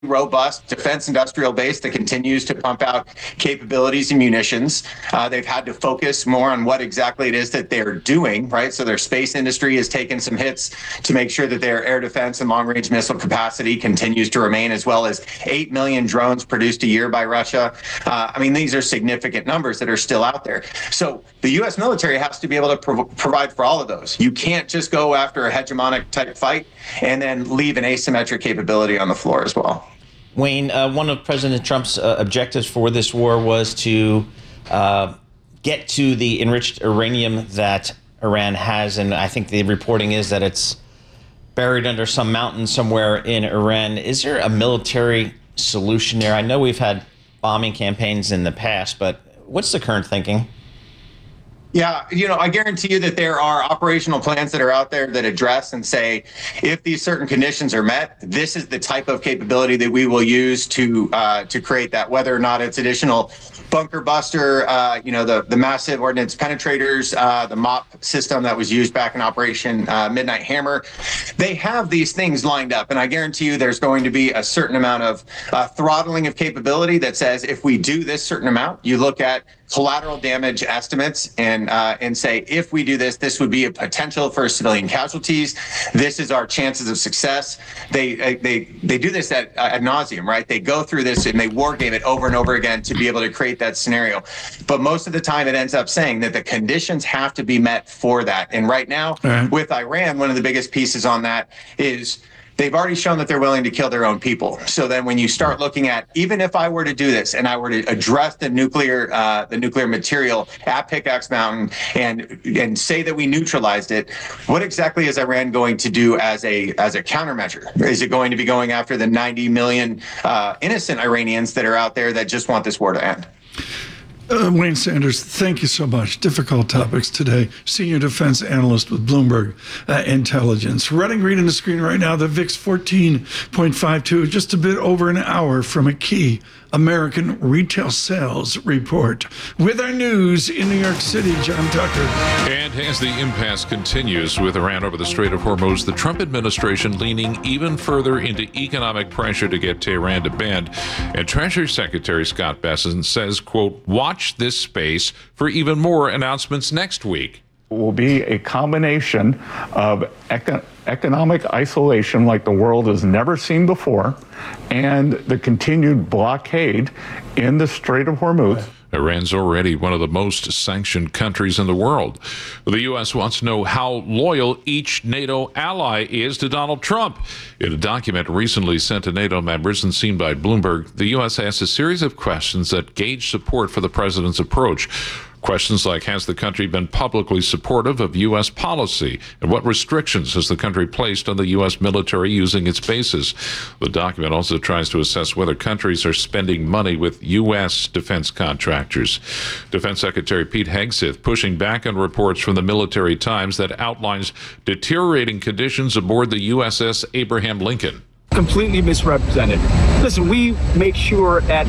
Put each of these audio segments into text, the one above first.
robust defense industrial base that continues to pump out capabilities and munitions. They've had to focus more on what exactly it is that they're doing, right? So their space industry has taken some hits to make sure that their air defense and long-range missile capacity continues to remain, as well as 8 million drones produced a year by Russia. I mean, these are significant numbers that are still out there. So the U.S. military has to be able to provide for all of those. You can't just go after a hegemonic type fight and then leave an asymmetric capability on the floor as well. Wayne, one of President Trump's objectives for this war was to get to the enriched uranium that Iran has, and I think the reporting is that it's buried under some mountain somewhere in Iran. Is there a military solution there? I know we've had bombing campaigns in the past, but what's the current thinking? Yeah, I guarantee you that there are operational plans that are out there that address and say, if these certain conditions are met, this is the type of capability that we will use to create that, whether or not it's additional bunker buster, the massive ordnance penetrators, the MOP system that was used back in Operation Midnight Hammer. They have these things lined up, and I guarantee you there's going to be a certain amount of throttling of capability that says, if we do this certain amount, you look at collateral damage estimates and say, if we do this, this would be a potential for civilian casualties. This is our chances of success. They do this ad nauseum, right? They go through this and they war game it over and over again to be able to create that scenario. But most of the time it ends up saying that the conditions have to be met for that. And right now with Iran, one of the biggest pieces on that is they've already shown that they're willing to kill their own people. So then when you start looking at, even if I were to do this and I were to address the nuclear material at Pickaxe Mountain and say that we neutralized it, what exactly is Iran going to do as a countermeasure? Is it going to be going after the 90 million innocent Iranians that are out there that just want this war to end? Wayne Sanders, thank you so much. Difficult topics today. Senior defense analyst with Bloomberg Intelligence. Running green on the screen right now, the VIX 14.52, just a bit over an hour from a key American retail sales report. With our news in New York City, John Tucker. And as the impasse continues with Iran over the Strait of Hormuz, the Trump administration leaning even further into economic pressure to get Tehran to bend. And Treasury Secretary Scott Bessent says, quote, watch this space for even more announcements next week. Will be a combination of economic isolation like the world has never seen before and the continued blockade in the Strait of Hormuz. Iran's already one of the most sanctioned countries in the world. The U.S. wants to know how loyal each NATO ally is to Donald Trump. In a document recently sent to NATO members and seen by Bloomberg, the U.S. asked a series of questions that gauge support for the president's approach. Questions like, has the country been publicly supportive of U.S. policy? And what restrictions has the country placed on the U.S. military using its bases? The document also tries to assess whether countries are spending money with U.S. defense contractors. Defense Secretary Pete Hegseth pushing back on reports from the Military Times that outlines deteriorating conditions aboard the USS Abraham Lincoln. Completely misrepresented. Listen, we make sure that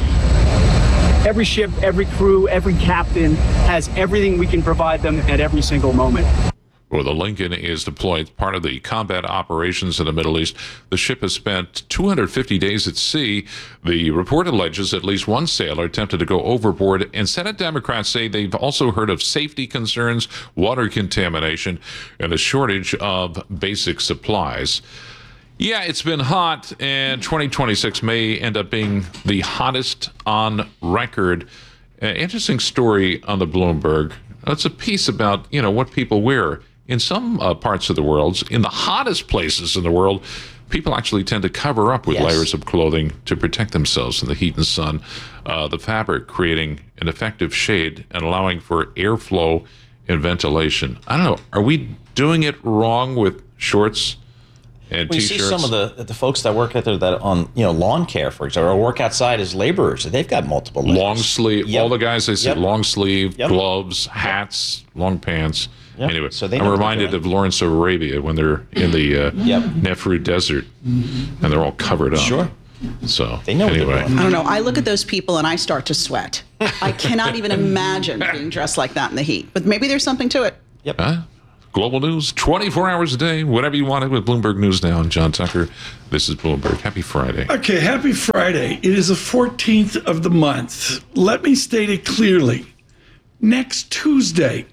every ship, every crew, every captain has everything we can provide them at every single moment. Well, the Lincoln is deployed part of the combat operations in the Middle East. The ship has spent 250 days at sea. The report alleges at least one sailor attempted to go overboard, and Senate Democrats say they've also heard of safety concerns, water contamination, and a shortage of basic supplies. Yeah, it's been hot, and 2026 may end up being the hottest on record. Interesting story on the Bloomberg. It's a piece about, what people wear. In some parts of the world, in the hottest places in the world, people actually tend to cover up with layers of clothing to protect themselves from the heat and sun. The fabric creating an effective shade and allowing for airflow and ventilation. I don't know. Are we doing it wrong with shorts and we T-shirts? See some of the folks that work out there that on lawn care, for example, or work outside as laborers. They've got multiple layers. Long sleeve. All the guys I see long sleeve, gloves, hats, long pants. Anyway, so I'm reminded of Lawrence of Arabia when they're in the Nefru Desert and they're all covered up. Sure. So they know anyway. I don't know. I look at those people and I start to sweat. I cannot even imagine being dressed like that in the heat. But maybe there's something to it. Yep. Global news, 24 hours a day, whatever you want it with Bloomberg News Now. I'm John Tucker. This is Bloomberg. Happy Friday. Okay, happy Friday. It is the 14th of the month. Let me state it clearly. Next Tuesday,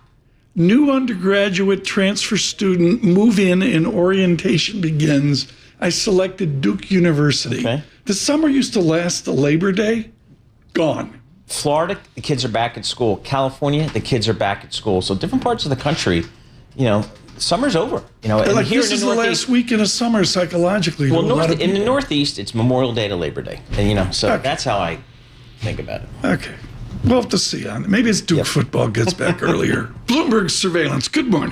new undergraduate transfer student move-in and orientation begins. I selected Duke University. Okay. The summer used to last to Labor Day. Gone. Florida, the kids are back at school. California, the kids are back at school. So different parts of the country, summer's over. And Like here this in is the the Northeast, last week in the summer psychologically. well, to a lot of in the people. Northeast, it's Memorial Day to Labor Day, and so Okay. that's how I think about it. Okay. We'll have to see on it. Maybe it's Duke football gets back earlier. Bloomberg surveillance. Good morning.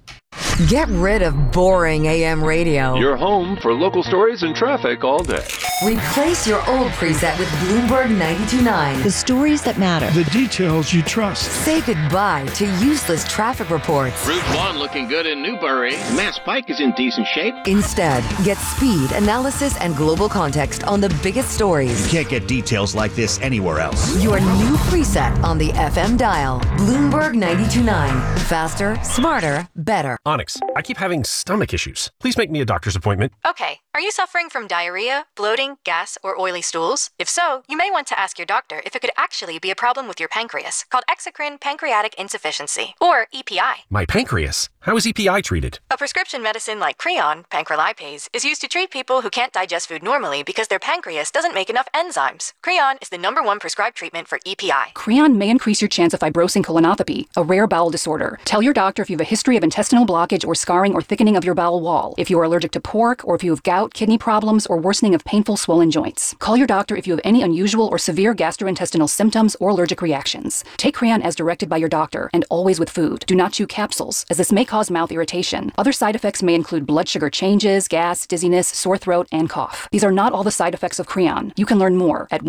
Get rid of boring AM radio. Your home for local stories and traffic all day. Replace your old preset with Bloomberg 92.9. The stories that matter. The details you trust. Say goodbye to useless traffic reports. Route 1 looking good in Newbury. Mass Pike is in decent shape. Instead, get speed, analysis, and global context on the biggest stories. Can't get details like this anywhere else. Your new preset on the FM dial. Bloomberg 92.9. Faster, smarter, better. Onyx, I keep having stomach issues. Please make me a doctor's appointment. Okay. Are you suffering from diarrhea, bloating, gas, or oily stools? If so, you may want to ask your doctor if it could actually be a problem with your pancreas, called exocrine pancreatic insufficiency, or EPI. My pancreas? How is EPI treated? A prescription medicine like Creon, pancrelipase, is used to treat people who can't digest food normally because their pancreas doesn't make enough enzymes. Creon is the #1 prescribed treatment for EPI. Creon may increase your chance of fibrosing colonopathy, a rare bowel disorder. Tell your doctor if you have a history of intestinal blockage or scarring or thickening of your bowel wall, if you are allergic to pork, or if you have gout, kidney problems, or worsening of painful swollen joints. Call your doctor if you have any unusual or severe gastrointestinal symptoms or allergic reactions. Take Creon as directed by your doctor, and always with food. Do not chew capsules, as this may cause mouth irritation. Other side effects may include blood sugar changes, gas, dizziness, sore throat, and cough. These are not all the side effects of Creon. You can learn more at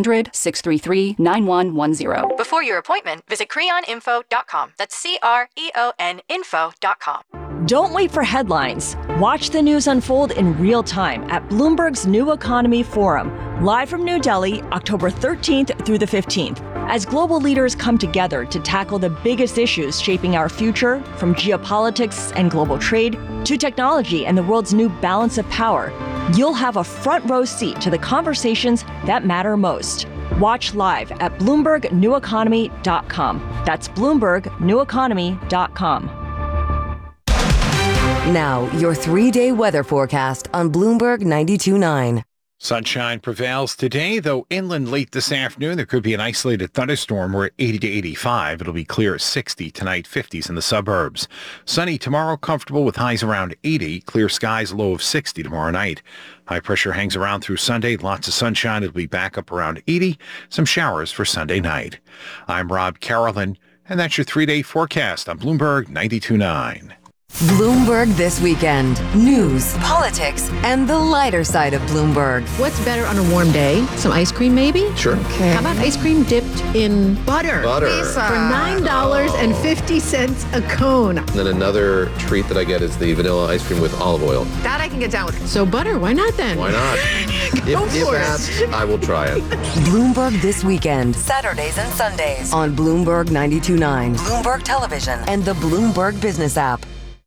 1-800-633-9110. Before your appointment, visit creoninfo.com. That's CREON info.com. Don't wait for headlines. Watch the news unfold in real time at Bloomberg's New Economy Forum, live from New Delhi, October 13th through the 15th. As global leaders come together to tackle the biggest issues shaping our future, from geopolitics and global trade to technology and the world's new balance of power, you'll have a front row seat to the conversations that matter most. Watch live at BloombergNewEconomy.com. That's BloombergNewEconomy.com. Now, your 3-day weather forecast on Bloomberg 92.9. Sunshine prevails today, though inland late this afternoon there could be an isolated thunderstorm. We're at 80 to 85. It'll be clear at 60 tonight, 50s in the suburbs. Sunny tomorrow, comfortable with highs around 80. Clear skies, low of 60 tomorrow night. High pressure hangs around through Sunday. Lots of sunshine. It'll be back up around 80. Some showers for Sunday night. I'm Rob Carolyn, and that's your 3-day forecast on Bloomberg 92.9. Bloomberg This Weekend. News, politics, and the lighter side of Bloomberg. What's better on a warm day? Some ice cream, maybe? Sure. Okay. How about ice cream dipped in butter? For $9.50 a cone. And then another treat that I get is the vanilla ice cream with olive oil. That I can get down with. So butter, why not then? Why not? If asked, I will try it. Bloomberg This Weekend. Saturdays and Sundays on Bloomberg 92.9, Bloomberg Television, and the Bloomberg Business app.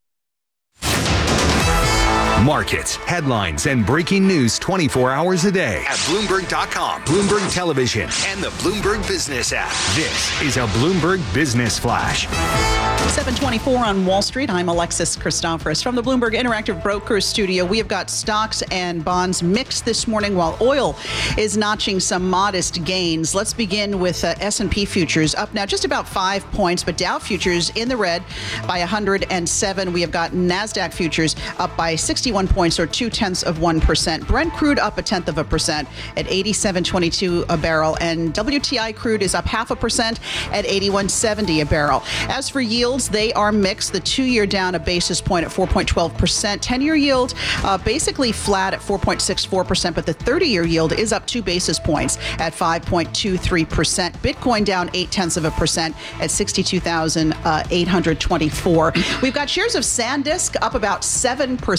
Markets, headlines, and breaking news 24 hours a day at Bloomberg.com, Bloomberg Television, and the Bloomberg Business app. This is a Bloomberg Business Flash. 7:24 on Wall Street. I'm Alexis Christoforous from the Bloomberg Interactive Brokers studio. We have got stocks and bonds mixed this morning while oil is notching some modest gains. Let's begin with S&P futures up now just about 5 points, but Dow futures in the red by 107. We have got NASDAQ futures up by 61 points or 0.2%. Brent crude up 0.1% at 87.22 a barrel, and WTI crude is up 0.5% at 81.70 a barrel. As for yields, they are mixed. The 2-year down a basis point at 4.12%. 10-year yield basically flat at 4.64%, but the 30-year yield is up 2 basis points at 5.23%. Bitcoin down 0.8% at 62,824. We've got shares of SanDisk up about 7%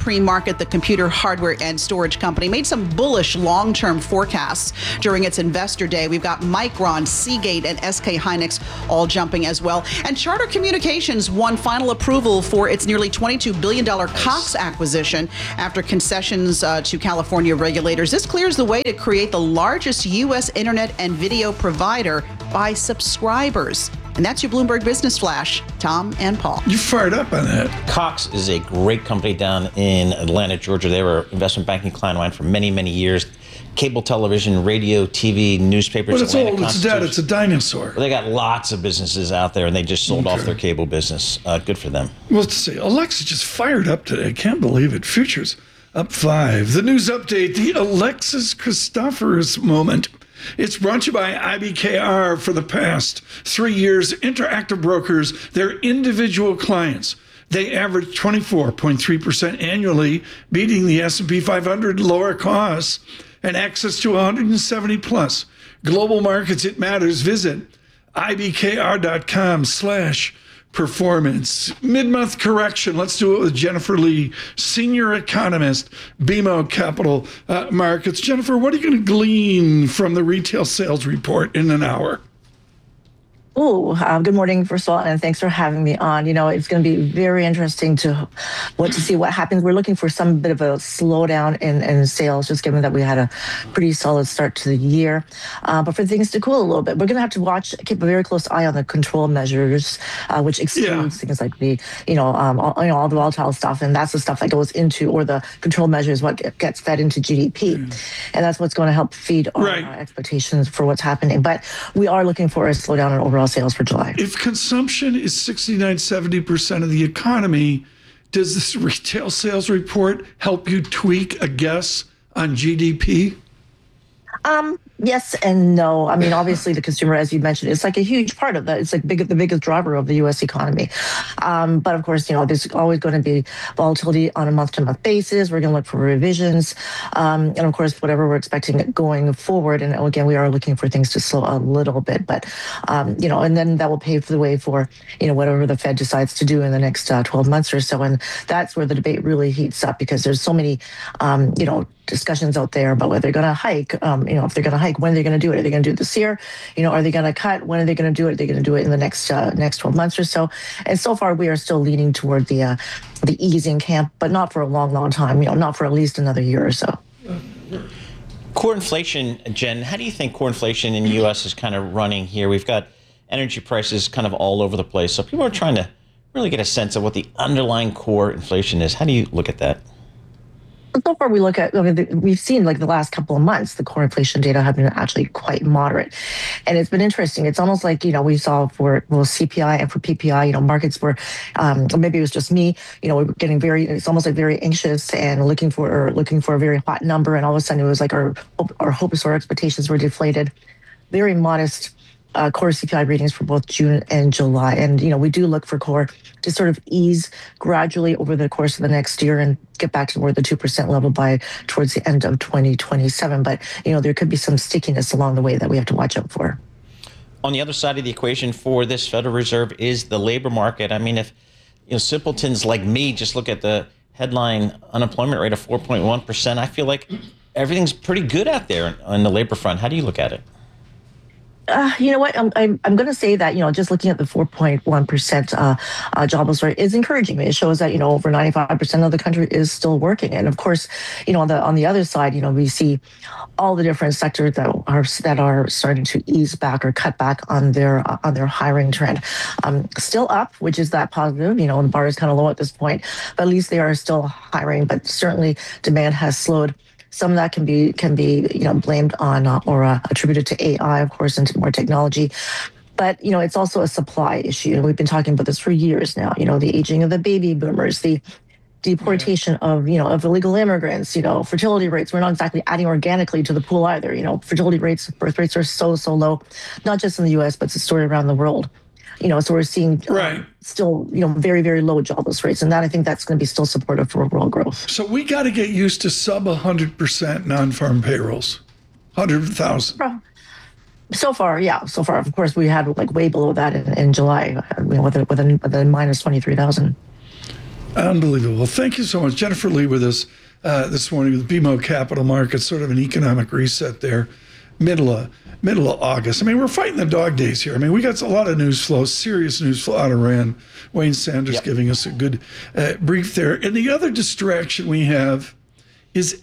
Premarket, the computer hardware and storage company, made some bullish long-term forecasts during its investor day. We've got Micron, Seagate, and SK Hynix all jumping as well. And Charter Communications won final approval for its nearly $22 billion Cox acquisition after concessions to California regulators. This clears the way to create the largest U.S. internet and video provider by subscribers. And that's your Bloomberg Business Flash. Tom and Paul. You fired up on that. Cox is a great company down in Atlanta, Georgia. They were investment banking client of mine for many, many years. Cable television, radio, TV, newspapers. But it's old, it's dead, it's a dinosaur. Well, they got lots of businesses out there, and they just sold off their cable business. Good for them. Well, let's see. Alexa just fired up today. I can't believe it. Futures up 5. The news update, the Alexis Christoforous moment. It's brought to you by IBKR. For the past 3 years, Interactive Brokers, their individual clients, they average 24.3% annually, beating the S&P 500, lower costs, and access to 170 plus global markets. It matters. Visit ibkr.com/performance. Mid-month correction. Let's do it with Jennifer Lee, senior economist, BMO Capital Markets. Jennifer, what are you going to glean from the retail sales report in an hour? Good morning, first of all, and thanks for having me on. You know, it's going to be very interesting to see what happens. We're looking for some bit of a slowdown in sales, just given that we had a pretty solid start to the year. But for things to cool a little bit, we're going to have to keep a very close eye on the control measures, which excludes things like the, all the volatile stuff, and that's the stuff that goes into, or the control measures, what gets fed into GDP, and that's what's going to help feed our expectations for what's happening. But we are looking for a slowdown in overall sales for July. If consumption is 69-70% of the economy, does this retail sales report help you tweak a guess on GDP? Yes and no. I mean, obviously, the consumer, as you mentioned, is like a huge part of that. It's like the biggest driver of the U.S. economy. But of course, there's always going to be volatility on a month-to-month basis. We're going to look for revisions, and of course, whatever we're expecting going forward. And again, we are looking for things to slow a little bit, but and then that will pave the way for whatever the Fed decides to do in the next 12 months or so. And that's where the debate really heats up, because there's so many discussions out there about whether they're going to hike. If they're going to hike, when are they going to do it? Are they going to do it this year? Are they going to cut? When are they going to do it? Are they going to do it in the next 12 months or so? And so far, we are still leaning toward the easing camp, but not for a long, long time. Not for at least another year or so. Core inflation, Jen, how do you think core inflation in the U.S. is kind of running here? We've got energy prices kind of all over the place, so people are trying to really get a sense of what the underlying core inflation is. How do you look at that? So far, we've seen like the last couple of months, the core inflation data have been actually quite moderate. And it's been interesting. It's almost like, we saw for CPI and for PPI, markets were, or maybe it was just me, we're getting it's almost like very anxious and looking for a very hot number. And all of a sudden it was like our hopes or expectations were deflated. Very modest core CPI readings for both June and July. And, we do look for core to sort of ease gradually over the course of the next year and get back to more the 2% level by towards the end of 2027. But, there could be some stickiness along the way that we have to watch out for. On the other side of the equation for this Federal Reserve is the labor market. I mean, if, simpletons like me just look at the headline unemployment rate of 4.1%, I feel like everything's pretty good out there on the labor front. How do you look at it? You know what? I'm going to say that, just looking at the 4.1% jobless rate is encouraging me. It shows that, over 95% of the country is still working. And of course, on the other side, we see all the different sectors that are starting to ease back or cut back on their hiring trend. Still up, which is that positive. The bar is kind of low at this point, but at least they are still hiring. But certainly demand has slowed. Some of that can be blamed on or attributed to AI, of course, and to more technology. But, it's also a supply issue. And we've been talking about this for years now. The aging of the baby boomers, the deportation of illegal immigrants, fertility rates. We're not exactly adding organically to the pool either. Fertility rates, birth rates are so low, not just in the U.S., but it's a story around the world. So we're seeing still, very, very low jobless rates. And I think that's going to be still supportive for overall growth. So we got to get used to sub 100% non-farm payrolls, 100,000. So far, yeah. So far, of course, we had like way below that in July with a minus 23,000. Unbelievable. Well, thank you so much. Jennifer Lee with us this morning with BMO Capital Markets, sort of an economic reset there, middle of August. I mean, we're fighting the dog days here. I mean, we got a lot of news flow, serious news flow out of Iran. Wayne Sanders giving us a good brief there. And the other distraction we have is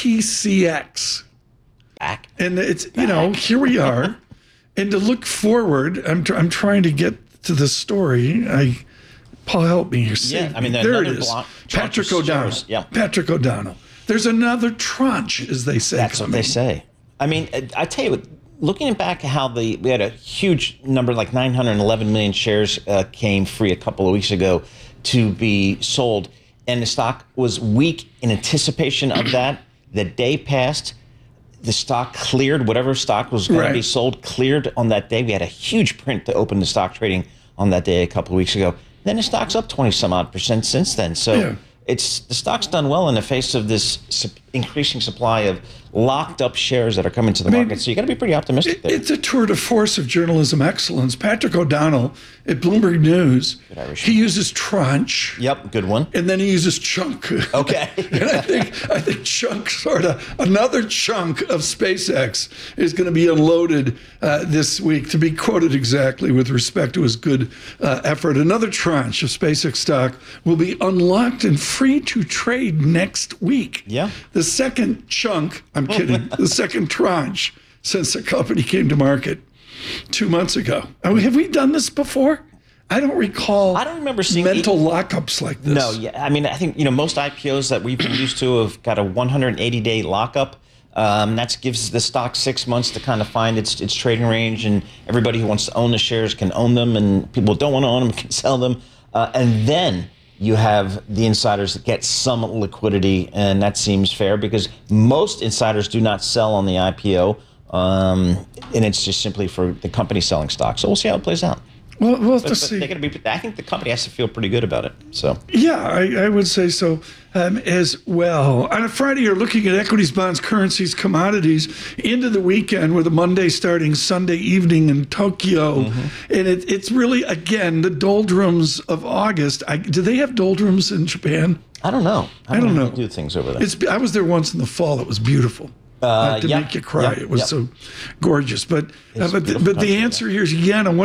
SPCX. Back. And it's, here we are. And to look forward, I'm trying to get to the story. Paul, help me here. Yeah, I mean, there it is. Patrick O'Donnell. Yeah. Patrick O'Donnell. There's another tranche, as they say. That's what they say. I mean, I tell you what, looking back how we had a huge number, like 911 million shares came free a couple of weeks ago to be sold. And the stock was weak in anticipation of that. The day passed. The stock cleared, whatever stock was going to be sold, cleared on that day. We had a huge print to open the stock trading on that day a couple of weeks ago. Then the stock's up 20-some-odd% since then. So the stock's done well in the face of this increasing supply of locked up shares that are coming to the market. So you got to be pretty optimistic there. It's a tour de force of journalism excellence. Patrick O'Donnell at Bloomberg News, he uses tranche. Yep, good one. And then he uses chunk. Okay. And I think chunk, sort of another chunk of SpaceX is going to be unloaded this week, to be quoted exactly with respect to his good effort. Another tranche of SpaceX stock will be unlocked and free to trade next week. Yeah. The second chunk, I'm kidding, the second tranche since the company came to market 2 months ago. Have we done this before? I don't recall. I don't remember seeing mental lockups like this. No, yeah. I mean, I think most IPOs that we've been used to have got a 180-day lockup. That gives the stock 6 months to kind of find its trading range, and everybody who wants to own the shares can own them, and people who don't want to own them can sell them. And then you have the insiders that get some liquidity, and that seems fair because most insiders do not sell on the IPO, and it's just simply for the company selling stock. So we'll see how it plays out. Well, we'll have to see. I think the company has to feel pretty good about it. So yeah, I would say so as well. On a Friday, you're looking at equities, bonds, currencies, commodities into the weekend with a Monday starting Sunday evening in Tokyo. And it's really, again, the doldrums of August. Do they have doldrums in Japan? I don't know. I don't know. How they do things over there. I was there once in the fall. It was beautiful. To make you cry. It was so gorgeous. But the answer here is yen on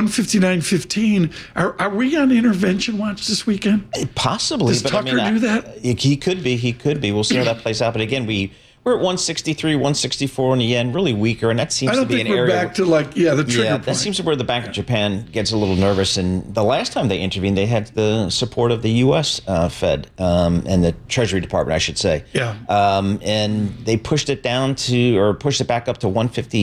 159.15. Are we on intervention watch this weekend? Possibly. Does Tucker do that? He could be. We'll see how that plays out. But again, we're at 163, 164 on the yen, really weaker, and that seems to be an area. I don't think we're back to the trigger point. That seems to be where the Bank of Japan gets a little nervous. And the last time they intervened, they had the support of the U.S. Fed and the Treasury Department, I should say. Yeah. And they pushed it down pushed it back up to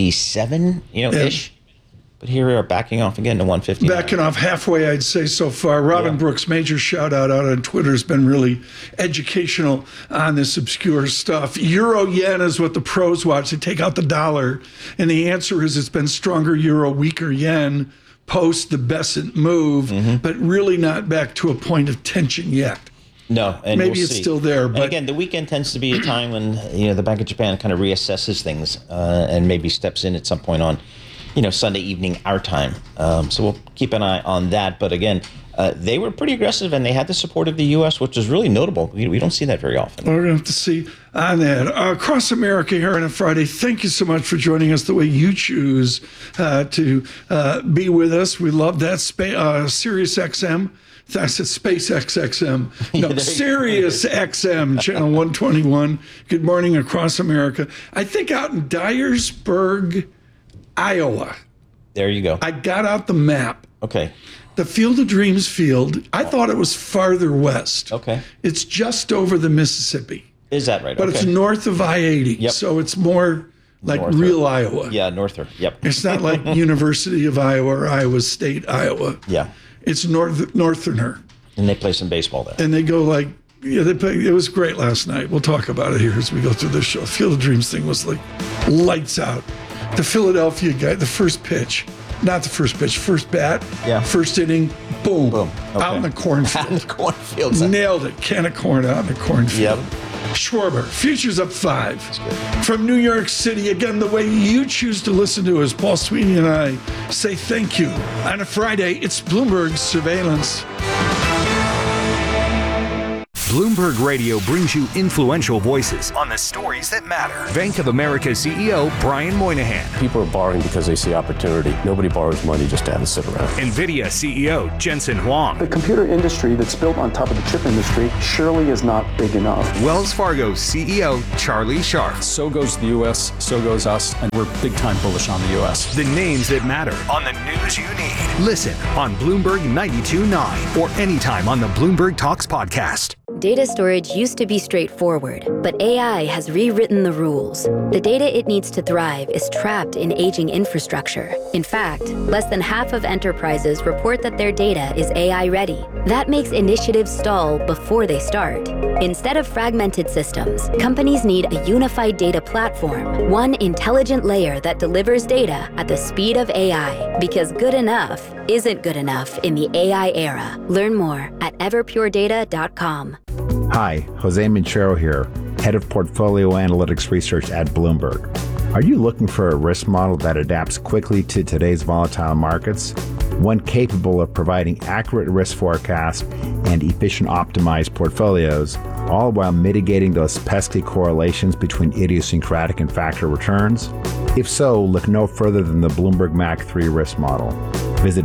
157, ish. But here we are backing off again to 150. Backing off halfway, I'd say, so far. Robin Brooks, major shout out on Twitter, has been really educational on this obscure stuff. Euro yen is what the pros watch. They take out the dollar. And the answer is it's been stronger euro, weaker yen post the Bessent move, but really not back to a point of tension yet. No, and maybe it's still there. But and again, the weekend tends to be a time when the Bank of Japan kind of reassesses things and maybe steps in at some point on Sunday evening, our time. So we'll keep an eye on that. But again, they were pretty aggressive, and they had the support of the U.S., which is really notable. We don't see that very often. We're going to have to see on that. Across America here on a Friday, thank you so much for joining us the way you choose to be with us. We love that. Sirius XM. I said SpaceX XM. No, Sirius XM, channel 121. Good morning across America. I think out in Dyersburg, Iowa. There you go. I got out the map. Okay. The Field of Dreams field, I thought it was farther west. Okay. It's just over the Mississippi. Is that right? But it's north of I-80. Yep. So it's more like real Iowa. Yeah, norther. Yep. It's not like University of Iowa or Iowa State, Iowa. Yeah. It's northerner. And they play some baseball there. And they go like, they play, it was great last night. We'll talk about it here as we go through this show. Field of Dreams thing was like lights out. The Philadelphia guy, the first pitch, not the first pitch, first bat, first inning, boom. Okay. Out in the cornfield. Out in the cornfield. Nailed it. Can of corn out in the cornfield. Yep. Schwarber, futures up 5. From New York City, again, the way you choose to listen to us, Paul Sweeney and I say thank you. On a Friday, it's Bloomberg Surveillance. Bloomberg Radio brings you influential voices on the stories that matter. Bank of America CEO Brian Moynihan. People are borrowing because they see opportunity. Nobody borrows money just to have it sit around. NVIDIA CEO Jensen Huang. The computer industry that's built on top of the chip industry surely is not big enough. Wells Fargo CEO Charlie Scharf. So goes the U.S., so goes us, and we're big time bullish on the U.S. The names that matter on the news you need. Listen on Bloomberg 92.9 or anytime on the Bloomberg Talks podcast. Data storage used to be straightforward, but AI has rewritten the rules. The data it needs to thrive is trapped in aging infrastructure. In fact, less than half of enterprises report that their data is AI ready. That makes initiatives stall before they start. Instead of fragmented systems, companies need a unified data platform, one intelligent layer that delivers data at the speed of AI. Because good enough isn't good enough in the AI era. Learn more at everpuredata.com. Hi, Jose Minchero here, Head of Portfolio Analytics Research at Bloomberg. Are you looking for a risk model that adapts quickly to today's volatile markets? One capable of providing accurate risk forecasts and efficient optimized portfolios, all while mitigating those pesky correlations between idiosyncratic and factor returns? If so, look no further than the Bloomberg MAC 3 risk model. Visit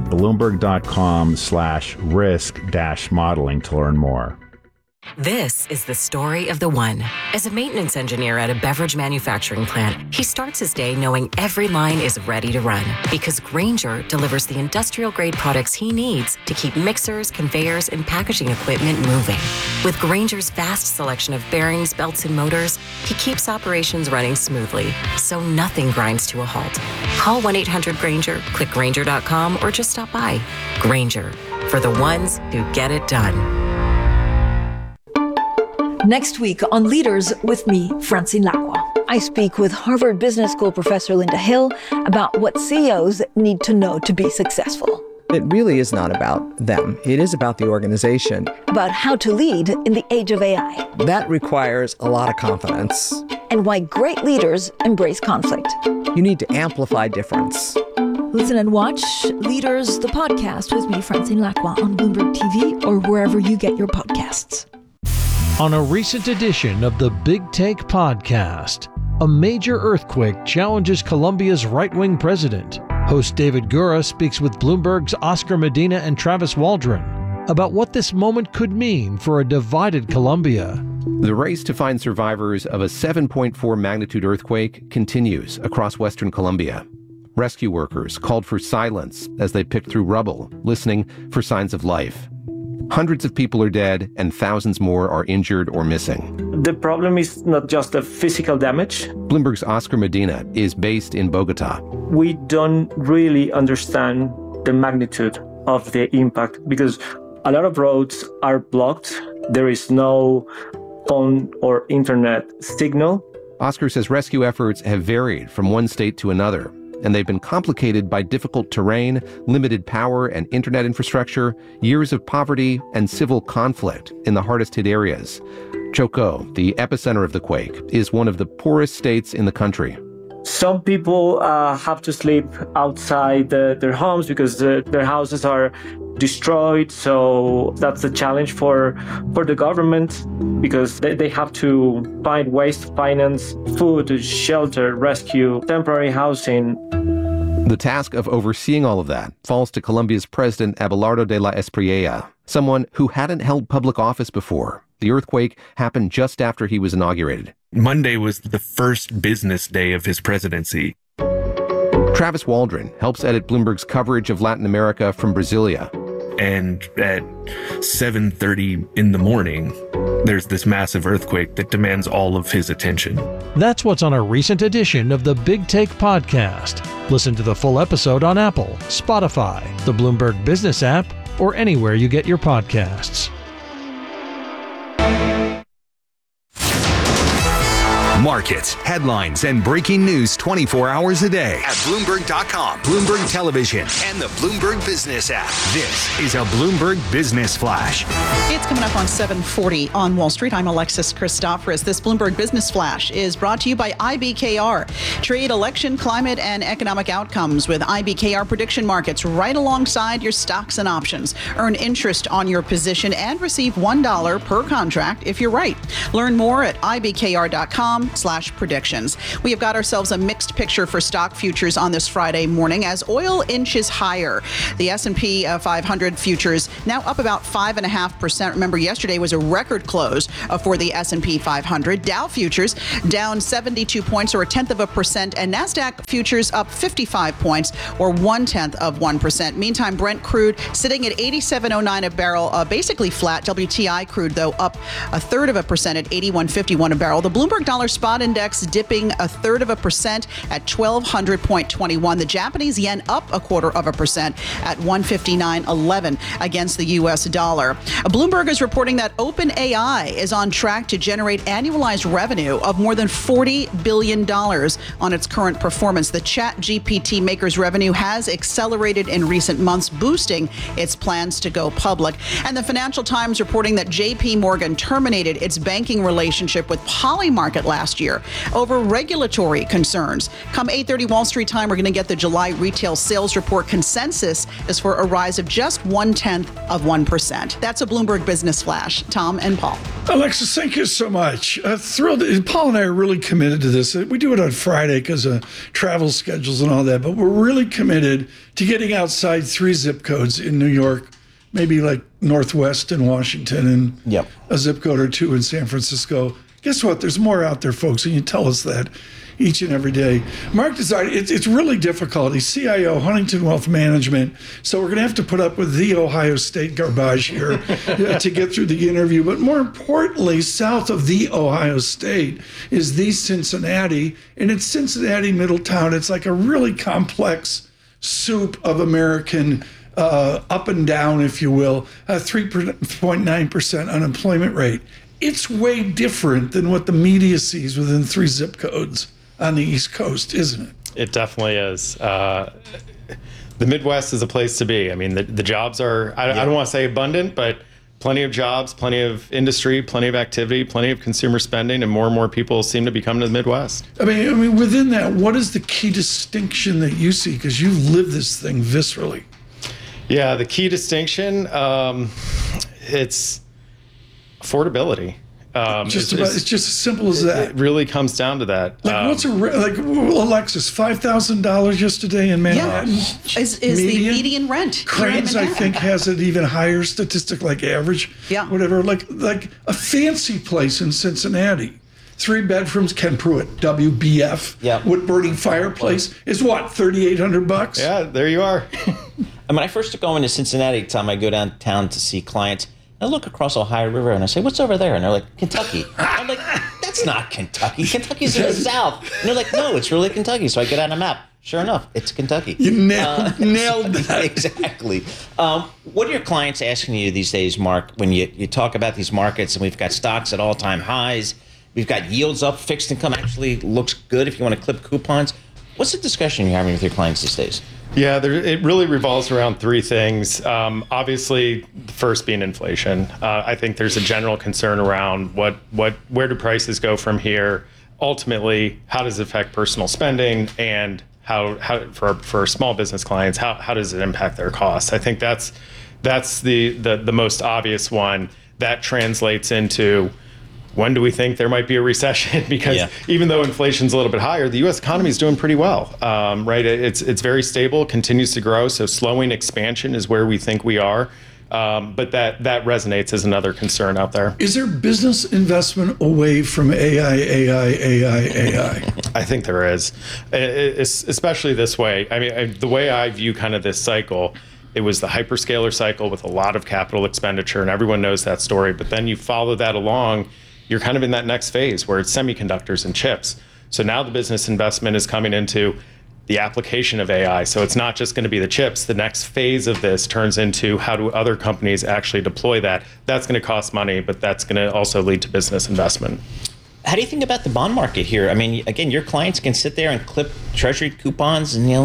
bloomberg.com/risk-modeling to learn more. This is the story of the one. As a maintenance engineer at a beverage manufacturing plant, he starts his day knowing every line is ready to run because Grainger delivers the industrial-grade products he needs to keep mixers, conveyors, and packaging equipment moving. With Grainger's vast selection of bearings, belts, and motors, he keeps operations running smoothly, so nothing grinds to a halt. Call 1-800-GRAINGER, click Grainger.com, or just stop by. Grainger, for the ones who get it done. Next week on Leaders with me, Francine Lacqua. I speak with Harvard Business School professor Linda Hill about what CEOs need to know to be successful. It really is not about them. It is about the organization. About how to lead in the age of AI. That requires a lot of confidence. And why great leaders embrace conflict. You need to amplify difference. Listen and watch Leaders, the podcast with me, Francine Lacqua, on Bloomberg TV or wherever you get your podcasts. On a recent edition of the Big Take podcast, a major earthquake challenges Colombia's right-wing president. Host David Gura speaks with Bloomberg's Oscar Medina and Travis Waldron about what this moment could mean for a divided Colombia. The race to find survivors of a 7.4 magnitude earthquake continues across western Colombia. Rescue workers called for silence as they picked through rubble, listening for signs of life. Hundreds of people are dead and thousands more are injured or missing. The problem is not just the physical damage. Bloomberg's Oscar Medina is based in Bogota. We don't really understand the magnitude of the impact because a lot of roads are blocked. There is no phone or internet signal. Oscar says rescue efforts have varied from one state to another, and they've been complicated by difficult terrain, limited power and internet infrastructure, years of poverty, and civil conflict in the hardest-hit areas. Chocó, the epicenter of the quake, is one of the poorest states in the country. Some people have to sleep outside their homes because their houses are destroyed. So that's a challenge for the government because they have to find ways to finance food, shelter, rescue, temporary housing. The task of overseeing all of that falls to Colombia's president Abelardo de la Espriella, someone who hadn't held public office before. The earthquake happened just after he was inaugurated. Monday was the first business day of his presidency. Travis Waldron helps edit Bloomberg's coverage of Latin America from Brasilia. And at 7:30 in the morning, there's this massive earthquake that demands all of his attention. That's what's on a recent edition of the Big Take podcast. Listen to the full episode on Apple, Spotify, the Bloomberg Business app, or anywhere you get your podcasts. Markets, headlines, and breaking news 24 hours a day at Bloomberg.com, Bloomberg Television, and the Bloomberg Business app. This is a Bloomberg Business Flash. It's coming up on 7:40 on Wall Street. I'm Alexis Christoforous. This Bloomberg Business Flash is brought to you by IBKR. Trade election, climate, and economic outcomes with IBKR prediction markets right alongside your stocks and options. Earn interest on your position and receive $1 per contract if you're right. Learn more at ibkr.com/predictions. We have got ourselves a mixed picture for stock futures on this Friday morning as oil inches higher. The S&P 500 futures now up about 5.5%. Remember, yesterday was a record close for the S&P 500. Dow futures down 72 points or 0.1%, and NASDAQ futures up 55 points or 0.1%. Meantime, Brent crude sitting at $87.09 a barrel, basically flat. WTI crude, though, up 0.3% at $81.51 a barrel. The Bloomberg Dollar Spot Index dipping 0.3% at 1,200.21. The Japanese yen up 0.25% at 159.11 against the U.S. dollar. Bloomberg is reporting that OpenAI is on track to generate annualized revenue of more than $40 billion on its current performance. The ChatGPT maker's revenue has accelerated in recent months, boosting its plans to go public. And the Financial Times reporting that J.P. Morgan terminated its banking relationship with Polymarket last year over regulatory concerns. Come 8:30 Wall Street time, we're going to get the July retail sales report. Consensus is for a rise of just 0.1%. That's a Bloomberg Business Flash. Tom and Paul. Alexis, thank you so much. Thrilled. Paul and I are really committed to this. We do it on Friday because of travel schedules and all that, but we're really committed to getting outside 3 zip codes in New York, maybe like Northwest in Washington, and a zip code or 2 in San Francisco. Guess what? There's more out there, folks, and you tell us that each and every day. Mark decided it's really difficult. He's CIO, Huntington Wealth Management, so we're going to have to put up with the Ohio State garbage here to get through the interview. But more importantly, south of the Ohio State is the Cincinnati, and it's Cincinnati, Middletown. It's like a really complex soup of American up and down, if you will, 3.9% unemployment rate. It's way different than what the media sees within 3 zip codes on the East Coast, isn't it? It definitely is. The Midwest is a place to be. I mean, the jobs are, I don't want to say abundant, but plenty of jobs, plenty of industry, plenty of activity, plenty of consumer spending, and more people seem to be coming to the Midwest. I mean, within that, what is the key distinction that you see? Because you've lived this thing viscerally. Yeah, the key distinction, it's affordability. It's just as simple as that. It really comes down to that. Like, what's Alexis, $5,000 yesterday in Manhattan? Yeah, is the median rent. Cranes, I think, has an even higher statistic, like average. Yeah. Whatever, like a fancy place in Cincinnati. 3 bedrooms, Ken Pruitt, WBF. Yeah. Wood burning fireplace is what, $3,800? Yeah, there you are. And when I first go into Cincinnati, Tom, I go downtown to see clients. I look across Ohio River and I say, "What's over there?" And they're like, "Kentucky." I'm like, "That's not Kentucky. Kentucky's in the south." And they're like, "No, it's really Kentucky." So I get on a map. Sure enough, it's Kentucky. You nailed that. Exactly. What are your clients asking you these days, Mark, when you talk about these markets and we've got stocks at all-time highs, we've got yields up, fixed income actually looks good if you want to clip coupons. What's the discussion you're having with your clients these days? Yeah, it really revolves around 3 things. Obviously, the first being inflation. I think there's a general concern around where do prices go from here. Ultimately, how does it affect personal spending, and how for small business clients, how does it impact their costs? I think that's the most obvious one. That translates into, when do we think there might be a recession? Because even though inflation's a little bit higher, the U.S. economy is doing pretty well, right? It's very stable, continues to grow. So slowing expansion is where we think we are. But that resonates as another concern out there. Is there business investment away from AI? I think there is, especially this way. I mean, the way I view kind of this cycle, it was the hyperscaler cycle with a lot of capital expenditure, and everyone knows that story. But then you follow that along, you're kind of in that next phase where it's semiconductors and chips. So now the business investment is coming into the application of AI. So it's not just going to be the chips. The next phase of this turns into, how do other companies actually deploy that? That's going to cost money, but that's going to also lead to business investment. How do you think about the bond market here? I mean, again, your clients can sit there and clip Treasury coupons and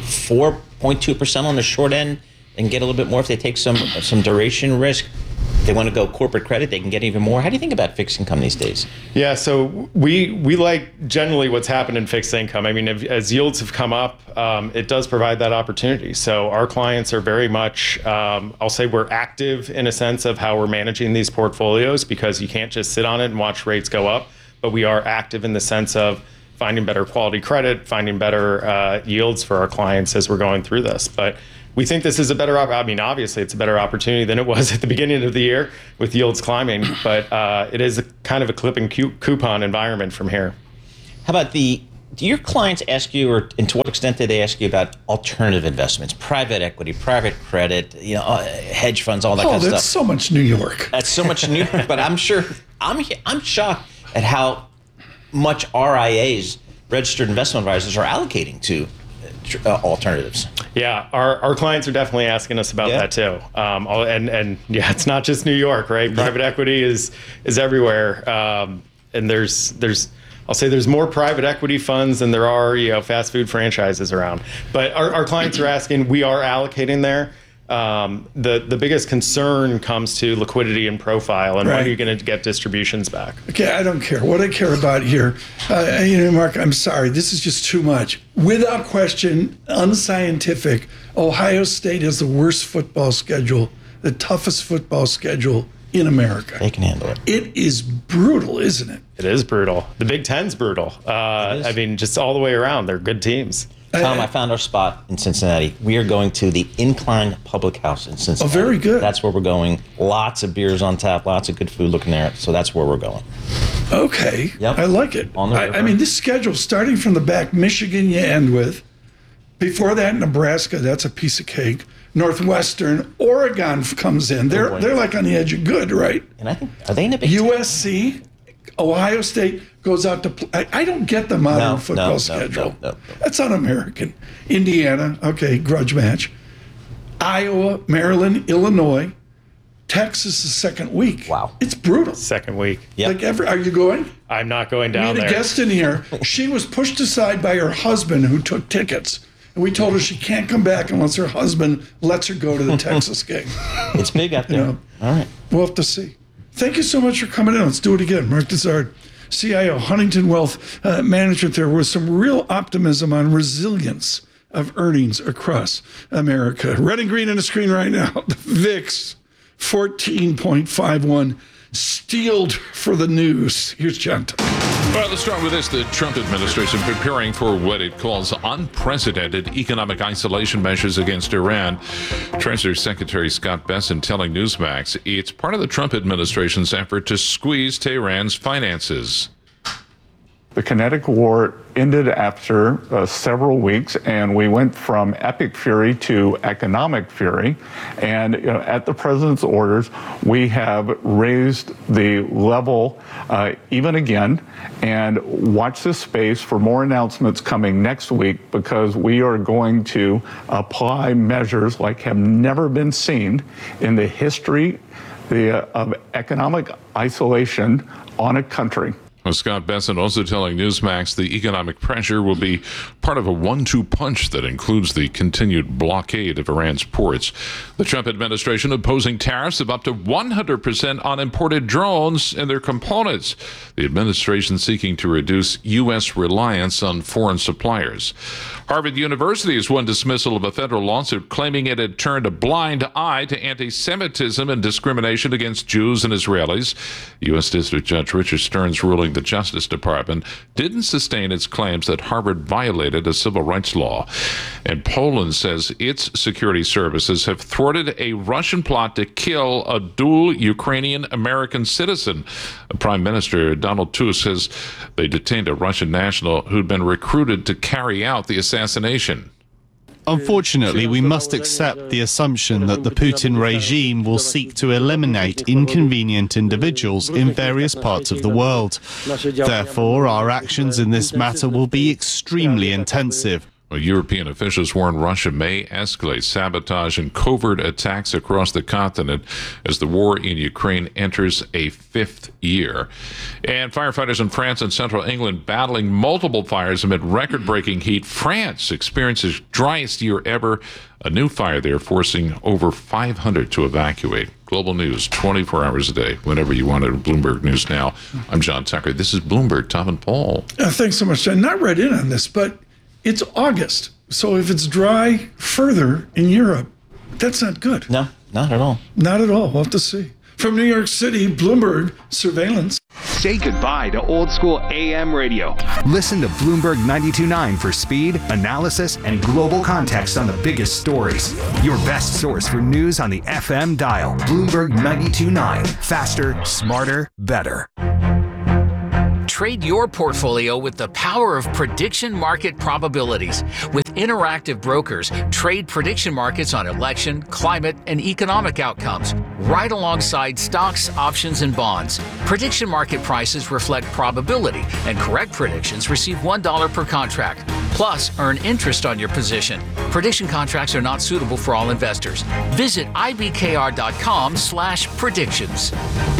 4.2% on the short end and get a little bit more if they take some duration risk. If they want to go corporate credit, they can get even more. How do you think about fixed income these days? Yeah, so we like generally what's happened in fixed income. I mean, as yields have come up, it does provide that opportunity. So our clients are very much, I'll say we're active in a sense of how we're managing these portfolios, because you can't just sit on it and watch rates go up, but we are active in the sense of finding better quality credit, finding better yields for our clients as we're going through this. But we think this is a better, obviously it's a better opportunity than it was at the beginning of the year with yields climbing, but it is a kind of a clipping coupon environment from here. How about do your clients ask you, and to what extent do they ask you about alternative investments, private equity, private credit, hedge funds, all that kind of stuff? Oh, that's so much New York. That's so much New York, but I'm shocked at how much RIAs, registered investment advisors, are allocating to alternatives. Yeah, our clients are definitely asking us about that too. And it's not just New York, right? Private equity is everywhere. And I'll say there's more private equity funds than there are, fast food franchises around. But our clients are asking, we are allocating there. The biggest concern comes to liquidity and profile, and when are you going to get distributions back? Okay, I don't care. What I care about here, Mark, I'm sorry, this is just too much. Without question, unscientific, Ohio State has the worst football schedule, the toughest football schedule in America. They can handle it. It is brutal, isn't it? It is brutal. The Big Ten's brutal. I mean, just all the way around, they're good teams. Tom, I found our spot in Cincinnati. We are going to the Incline Public House in Cincinnati. Oh, very good. That's where we're going. Lots of beers on tap, lots of good food looking there. So that's where we're going. Okay. Yep. I like it. I mean, this schedule, starting from the back, Michigan you end with. Before that, Nebraska, that's a piece of cake. Northwestern, Oregon comes in. They're like on the edge of good, right? And I think, are they in the Big Ten? USC, Ohio State goes out to I don't get the modern football schedule. No. That's un-American. Indiana, okay, grudge match. Iowa, Maryland, Illinois. Texas the second week. Wow. It's brutal. Second week. Yep. Are you going? I'm not going down there. We had a guest in here. She was pushed aside by her husband who took tickets. And we told her she can't come back unless her husband lets her go to the Texas game. It's big out there. All right. We'll have to see. Thank you so much for coming in. Let's do it again. Mark Dizard, CIO, Huntington Wealth Management, there was some real optimism on resilience of earnings across America. Red and green on the screen right now. The VIX, 14.51, steeled for the news. Here's John. All right, let's start with this. The Trump administration preparing for what it calls unprecedented economic isolation measures against Iran. Treasury Secretary Scott Bessent telling Newsmax it's part of the Trump administration's effort to squeeze Tehran's finances. The kinetic war ended after several weeks, and we went from epic fury to economic fury. And at the president's orders, we have raised the level even again. And watch this space for more announcements coming next week, because we are going to apply measures like have never been seen in the history of economic isolation on a country. Well, Scott Bessent also telling Newsmax the economic pressure will be part of a 1-2 punch that includes the continued blockade of Iran's ports. The Trump administration opposing tariffs of up to 100% on imported drones and their components. The administration seeking to reduce U.S. reliance on foreign suppliers. Harvard University has won dismissal of a federal lawsuit claiming it had turned a blind eye to anti-Semitism and discrimination against Jews and Israelis. U.S. District Judge Richard Stearns ruling the Justice Department didn't sustain its claims that Harvard violated a civil rights law. And Poland says its security services have thwarted a Russian plot to kill a dual Ukrainian-American citizen. Prime Minister Donald Tusk says they detained a Russian national who'd been recruited to carry out the assassination. Unfortunately, we must accept the assumption that the Putin regime will seek to eliminate inconvenient individuals in various parts of the world. Therefore, our actions in this matter will be extremely intensive. European officials warn Russia may escalate sabotage and covert attacks across the continent as the war in Ukraine enters a fifth year. And firefighters in France and central England battling multiple fires amid record-breaking heat. France experiences driest year ever. A new fire there forcing over 500 to evacuate. Global news 24 hours a day, whenever you want it. Bloomberg News Now. I'm John Tucker. This is Bloomberg, Tom and Paul. Thanks so much, John. Not read in on this, but it's August. So if it's dry further in Europe, that's not good. No, not at all. Not at all. We'll have to see. From New York City, Bloomberg Surveillance. Say goodbye to old school AM radio. Listen to Bloomberg 92.9 for speed, analysis, and global context on the biggest stories. Your best source for news on the FM dial. Bloomberg 92.9. Faster, smarter, better. Trade your portfolio with the power of prediction market probabilities. With Interactive Brokers, trade prediction markets on election, climate, and economic outcomes, right alongside stocks, options, and bonds. Prediction market prices reflect probability, and correct predictions receive $1 per contract. Plus, earn interest on your position. Prediction contracts are not suitable for all investors. Visit ibkr.com/predictions.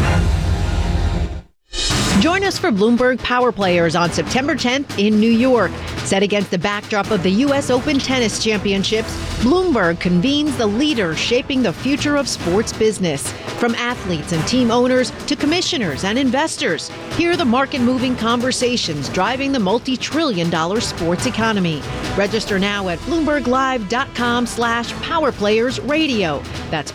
Join us for Bloomberg Power Players on September 10th in New York. Set against the backdrop of the U.S. Open Tennis Championships, Bloomberg convenes the leaders shaping the future of sports business. From athletes and team owners to commissioners and investors, hear the market-moving conversations driving the multi-trillion-dollar sports economy. Register now at BloombergLive.com/PowerPlayersRadio. That's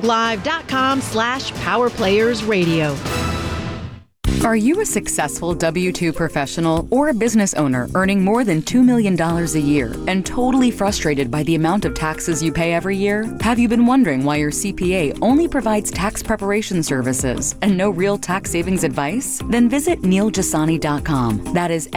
BloombergLive.com/PowerPlayersRadio. Are you a successful W-2 professional or a business owner earning more than $2 million a year and totally frustrated by the amount of taxes you pay every year? Have you been wondering why your CPA only provides tax preparation services and no real tax savings advice? Then visit NeilJasani.com. That is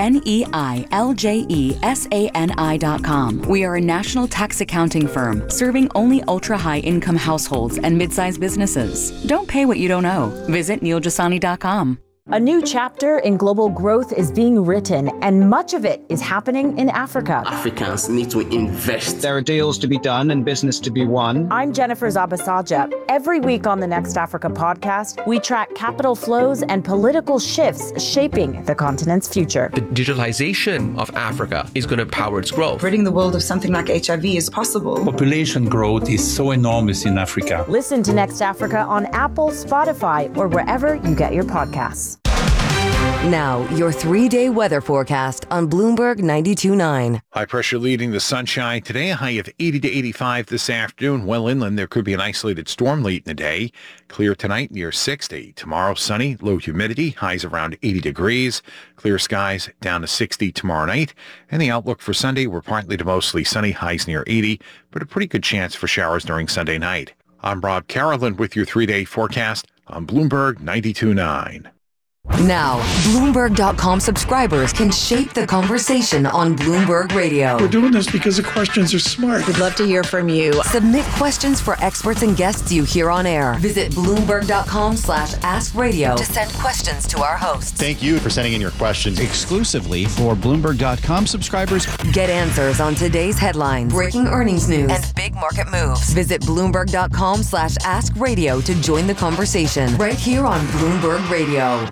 NeilJasani.com. We are a national tax accounting firm serving only ultra-high income households and mid-sized businesses. Don't pay what you don't owe. Visit NeilJasani.com. A new chapter in global growth is being written, and much of it is happening in Africa. Africans need to invest. There are deals to be done and business to be won. I'm Jennifer Zabasaja. Every week on the Next Africa podcast, we track capital flows and political shifts shaping the continent's future. The digitalization of Africa is going to power its growth. Ridding the world of something like HIV is possible. Population growth is so enormous in Africa. Listen to Next Africa on Apple, Spotify, or wherever you get your podcasts. Now, your 3-day weather forecast on Bloomberg 92.9. High pressure leading the sunshine today, a high of 80 to 85 this afternoon. Well inland, there could be an isolated storm late in the day. Clear tonight near 60. Tomorrow, sunny, low humidity, highs around 80 degrees. Clear skies down to 60 tomorrow night. And the outlook for Sunday, we're partly to mostly sunny, highs near 80, but a pretty good chance for showers during Sunday night. I'm Rob Carolyn with your 3-day forecast on Bloomberg 92.9. Now, Bloomberg.com subscribers can shape the conversation on Bloomberg Radio. We're doing this because the questions are smart. We'd love to hear from you. Submit questions for experts and guests you hear on air. Visit Bloomberg.com/AskRadio to send questions to our hosts. Thank you for sending in your questions. Exclusively for Bloomberg.com subscribers. Get answers on today's headlines, breaking earnings news, and big market moves. Visit Bloomberg.com/AskRadio to join the conversation right here on Bloomberg Radio.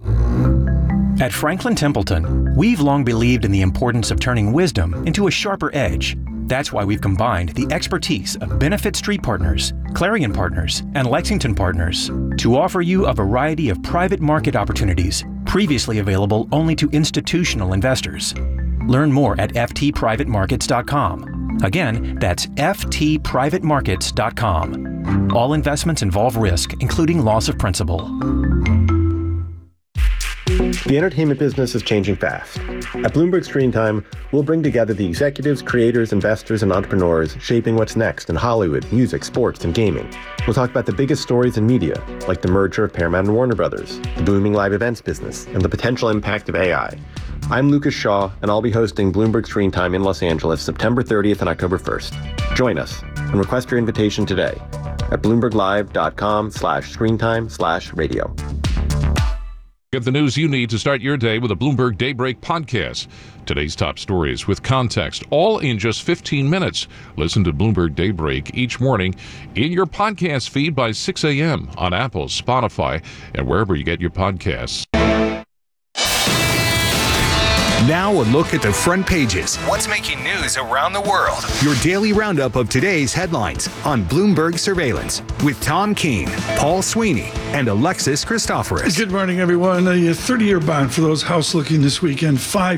At Franklin Templeton, we've long believed in the importance of turning wisdom into a sharper edge. That's why we've combined the expertise of Benefit Street Partners, Clarion Partners, and Lexington Partners to offer you a variety of private market opportunities previously available only to institutional investors. Learn more at ftprivatemarkets.com. Again, that's ftprivatemarkets.com. All investments involve risk, including loss of principal. The entertainment business is changing fast. At Bloomberg Screen Time, we'll bring together the executives, creators, investors, and entrepreneurs shaping what's next in Hollywood, music, sports, and gaming. We'll talk about the biggest stories in media, like the merger of Paramount and Warner Brothers, the booming live events business, and the potential impact of AI. I'm Lucas Shaw, and I'll be hosting Bloomberg Screen Time in Los Angeles September 30th and October 1st. Join us and request your invitation today at BloombergLive.com/screentime/radio. Get the news you need to start your day with a Bloomberg Daybreak podcast. Today's top stories with context, all in just 15 minutes. Listen to Bloomberg Daybreak each morning in your podcast feed by 6 a.m. on Apple, Spotify, and wherever you get your podcasts. Now a look at the front pages. What's making news around the world? Your daily roundup of today's headlines on Bloomberg Surveillance with Tom Keene, Paul Sweeney, and Alexis Christoforous. Good morning, everyone. A 30-year bond for those house looking this weekend,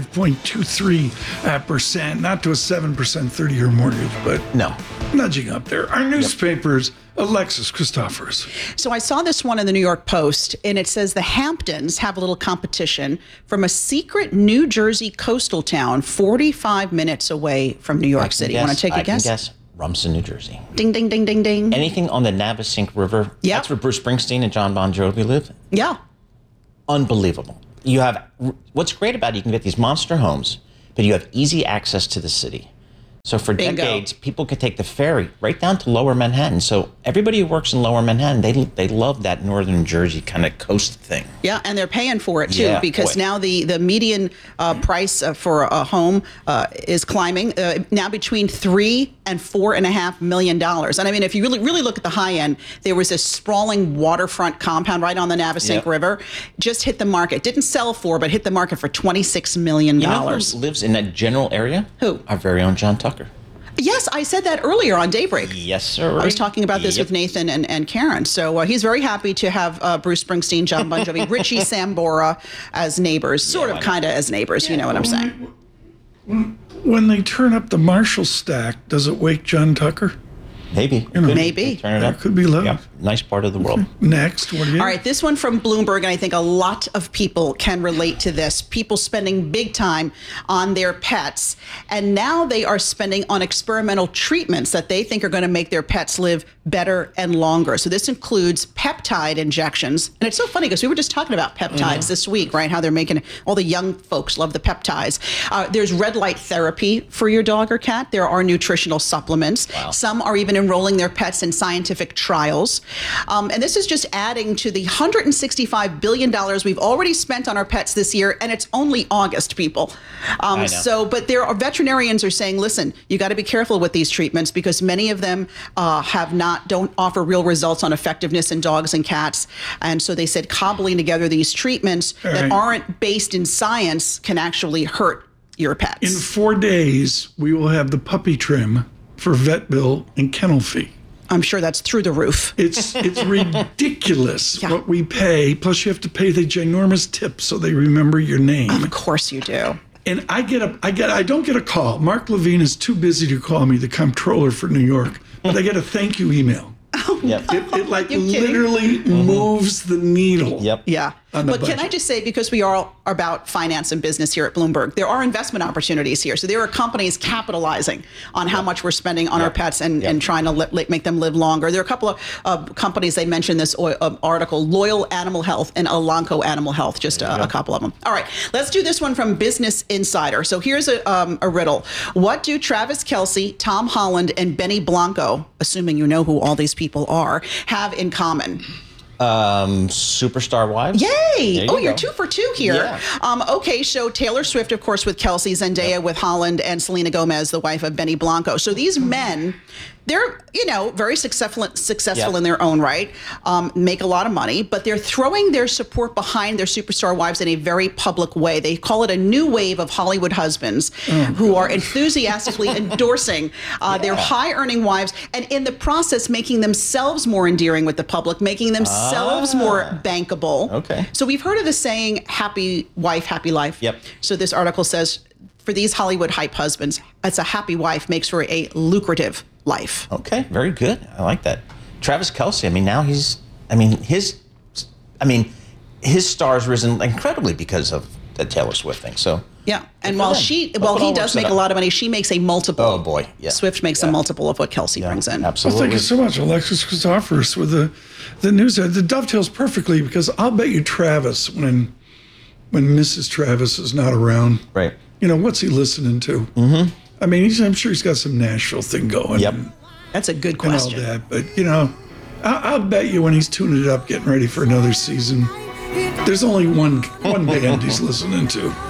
5.23%, not to a 7% 30-year mortgage, but no, nudging up there. Our newspapers. Alexis Christoforous. So I saw this one in the New York Post, and it says the Hamptons have a little competition from a secret New Jersey coastal town 45 minutes away from New York City. Want to take a guess? I can guess. Rumson, New Jersey. Ding, ding, ding, ding, ding. Anything on the Navesink River. Yeah. That's where Bruce Springsteen and John Bon Jovi live. Yeah. Unbelievable. You have, what's great about it, you can get these monster homes, but you have easy access to the city. So for decades, people could take the ferry right down to Lower Manhattan. So everybody who works in Lower Manhattan, they love that Northern Jersey kind of coast thing. Yeah, and they're paying for it too, because now the median price for a home is climbing now between $3 and $4.5 million. And I mean, if you really look at the high end, there was this sprawling waterfront compound right on the Navesink River, just hit the market. Didn't sell for, but hit the market for $26 million. You know who lives in that general area? Who? Our very own John Tucker. Yes, I said that earlier on Daybreak. Yes, sir. I was talking about this with Nathan and Karen. So he's very happy to have Bruce Springsteen, John Bon Jovi, Richie Sambora as neighbors, sort of kind of as neighbors, you know what I'm saying? When they turn up the Marshall stack, does it wake John Tucker? Maybe. Maybe. Turn it up. Could be low. Yeah. Nice part of the world. Next, what do you All right, this one from Bloomberg, and I think a lot of people can relate to this. People spending big time on their pets, and now they are spending on experimental treatments that they think are going to make their pets live better and longer. So this includes peptide injections. And it's so funny because we were just talking about peptides this week, right? How they're making, all the young folks love the peptides. There's red light therapy for your dog or cat. There are nutritional supplements. Wow. Some are even enrolling their pets in scientific trials. And this is just adding to the $165 billion we've already spent on our pets this year, and it's only August, people. But there are veterinarians are saying, listen, you got to be careful with these treatments because many of them don't offer real results on effectiveness in dogs and cats. And so they said cobbling together these treatments that aren't based in science can actually hurt your pets. In 4 days, we will have the puppy trim for vet bill and kennel fee. I'm sure that's through the roof. It's ridiculous what we pay. Plus, you have to pay the ginormous tip so they remember your name. Of course you do. And I don't get a call. Mark Levine is too busy to call me, the comptroller for New York. But I get a thank you email. It like literally moves the needle. Yeah. But can I just say, because we are about finance and business here at Bloomberg, there are investment opportunities here. So there are companies capitalizing on how much we're spending on our pets and trying to make them live longer. There are a couple of companies, they mentioned this article, Loyal Animal Health and Elanco Animal Health, just a couple of them. All right, let's do this one from Business Insider. So here's a riddle. What do Travis Kelce, Tom Holland, and Benny Blanco, assuming you know who all these people are, have in common? Superstar wives. Yay! You're 2 for 2 here. Yeah. Okay, so Taylor Swift, of course, with Kelce, Zendaya with Holland, and Selena Gomez, the wife of Benny Blanco. So these men, they're, very successful in their own right, make a lot of money, but they're throwing their support behind their superstar wives in a very public way. They call it a new wave of Hollywood husbands who are enthusiastically endorsing their high-earning wives, and in the process making themselves more endearing with the public, making themselves more bankable. Okay. So we've heard of the saying, happy wife, happy life. Yep. So this article says, for these Hollywood hype husbands, it's a happy wife makes for a lucrative life. Okay, very good. I like that. Travis Kelce, now his star's risen incredibly because of the Taylor Swift thing. So yeah, and while he does make a lot of money, she makes a multiple. Oh boy, yeah. Swift makes a multiple of what Kelce brings in. Absolutely. Well, thank you so much, Alexis Christoforous, with the news. That dovetails perfectly because I'll bet you Travis, when Mrs. Travis is not around, right? What's he listening to? Mm-hmm. I'm sure he's got some Nashville thing going. Yep. That's a good question. And all that, but I'll bet you when he's tuning it up, getting ready for another season, There's only one band he's listening to.